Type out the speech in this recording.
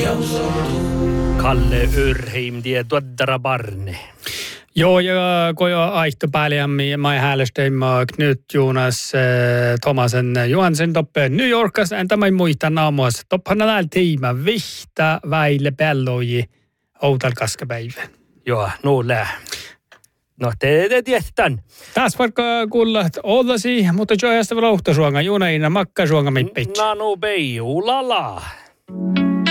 Kalle Yrheim tie tuottara barne. Joo, ja kun jo aihtopääliämmin, mä häälesteimme Knut Jonas Thomasen Johansen toppe New Yorkassa, en tämä muista naamuassa. Toppana näillä tiimä vihta väille pelloji outalkaskapäivän. Joo, no te tiedän. Taas vaikka kuulla ollasi, mutta jo jäästä vielä uhtasuonga, junaina makkasuonga mippitsi. No, beiju, lala.